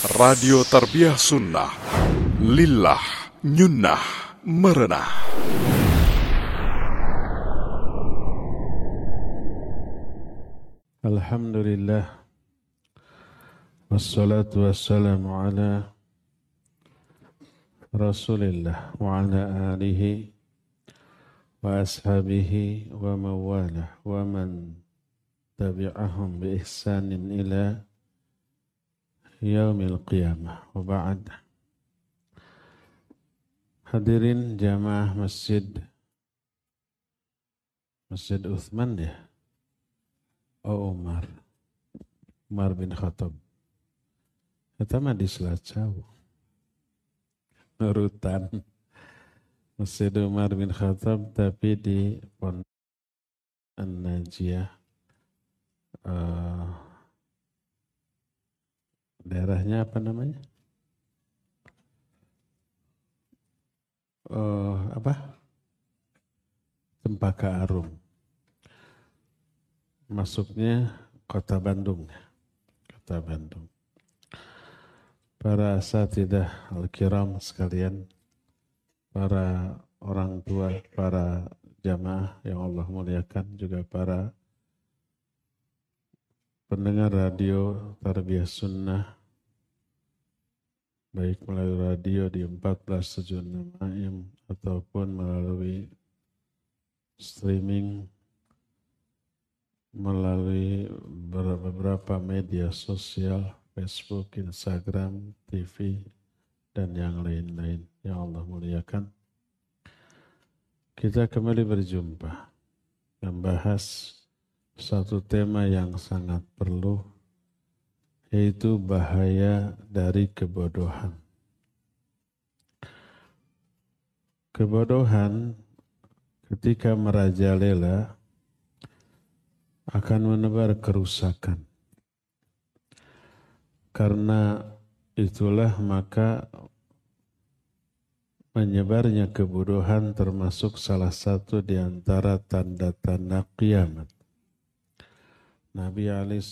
Radio Tarbiyah Sunnah Lillah Nyunnah Merenah. Alhamdulillah wassalatu wassalamu ala Rasulillah wa ala alihi wa ashabihi wa mawalah wa man tabi'ahum bi ihsanin ila yaumil qiyamah wa ba'd. Hadirin jamaah Masjid Uthman ya? Umar bin Khattab. Kita mah di Selacau. Nurutan Masjid Umar bin Khattab tapi di Pondok An-Najiyah. Daerahnya apa namanya? Cempaka Arum. Masuknya Kota Bandung. Para asatidzah al-kiram sekalian, para orang tua, para jamaah yang Allah muliakan, juga para pendengar radio Tarbiyah Sunnah, baik melalui radio di 1476 AM ataupun melalui streaming melalui beberapa media sosial, Facebook, Instagram, TV, dan yang lain-lain yang Allah muliakan. Kita kembali berjumpa membahas satu tema yang sangat perlu, yaitu bahaya dari kebodohan. Kebodohan ketika merajalela akan menebar kerusakan. Karena itulah maka menyebarnya kebodohan termasuk salah satu di antara tanda-tanda kiamat. Nabi